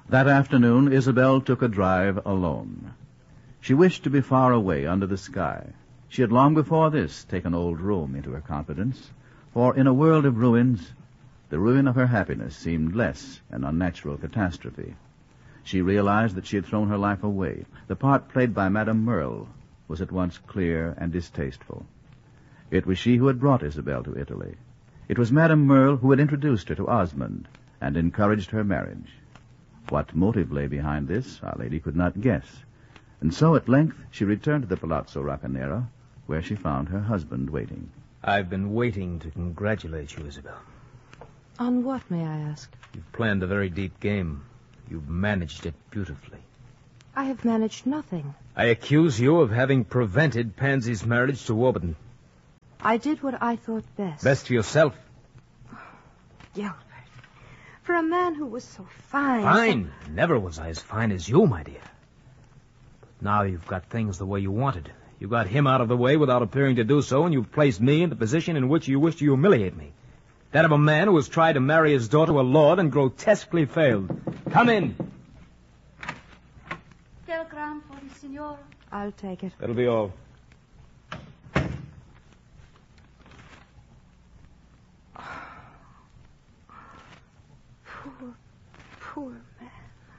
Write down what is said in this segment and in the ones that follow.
That afternoon, Isabel took a drive alone. She wished to be far away under the sky. She had long before this taken old Rome into her confidence, for in a world of ruins, the ruin of her happiness seemed less an unnatural catastrophe. She realized that she had thrown her life away. The part played by Madame Merle was at once clear and distasteful. It was she who had brought Isabel to Italy. It was Madame Merle who had introduced her to Osmond and encouraged her marriage. What motive lay behind this, our lady could not guess. And so at length she returned to the Palazzo Roccanera, where she found her husband waiting. I've been waiting to congratulate you, Isabel. On what, may I ask? You've planned a very deep game. You've managed it beautifully. I have managed nothing. I accuse you of having prevented Pansy's marriage to Warburton. I did what I thought best. Best for yourself. Gilbert, for a man who was so fine... Fine? Never was I as fine as you, my dear. But now you've got things the way you wanted. You got him out of the way without appearing to do so, and you've placed me in the position in which you wish to humiliate me. That of a man who has tried to marry his daughter to a lord and grotesquely failed. Come in. Telegram for the signora. I'll take it. That'll be all. Poor man.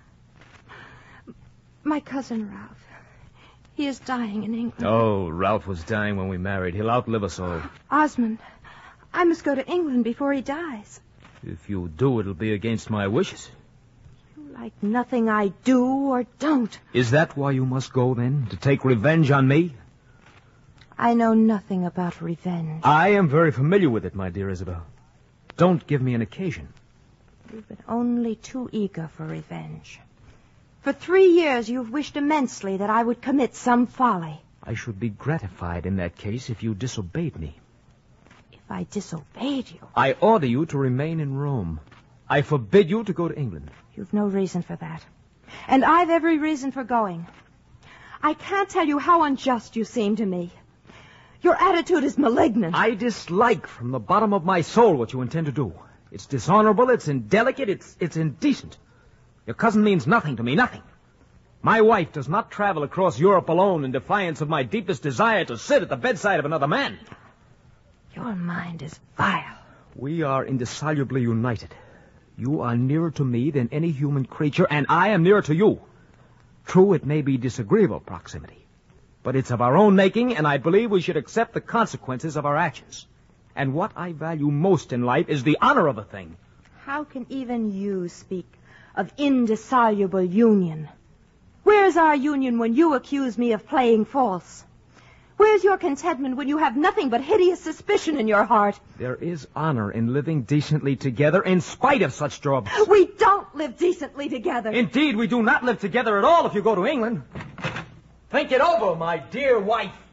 My cousin Ralph. He is dying in England. Oh, Ralph was dying when we married. He'll outlive us all. Osmond, I must go to England before he dies. If you do, it'll be against my wishes. You like nothing I do or don't. Is that why you must go, then? To take revenge on me? I know nothing about revenge. I am very familiar with it, my dear Isabel. Don't give me an occasion. You've been only too eager for revenge. For 3 years you've wished immensely that I would commit some folly. I should be gratified in that case if you disobeyed me. If I disobeyed you... I order you to remain in Rome. I forbid you to go to England. You've no reason for that. And I've every reason for going. I can't tell you how unjust you seem to me. Your attitude is malignant. I dislike from the bottom of my soul what you intend to do. It's dishonorable, it's indelicate, it's indecent. Your cousin means nothing to me, nothing. My wife does not travel across Europe alone in defiance of my deepest desire to sit at the bedside of another man. Your mind is vile. We are indissolubly united. You are nearer to me than any human creature, and I am nearer to you. True, it may be disagreeable proximity, but it's of our own making, and I believe we should accept the consequences of our actions. And what I value most in life is the honor of a thing. How can even you speak of indissoluble union? Where's our union when you accuse me of playing false? Where's your contentment when you have nothing but hideous suspicion in your heart? There is honor in living decently together in spite of such drawbacks. We don't live decently together. Indeed, we do not live together at all if you go to England. Think it over, my dear wife.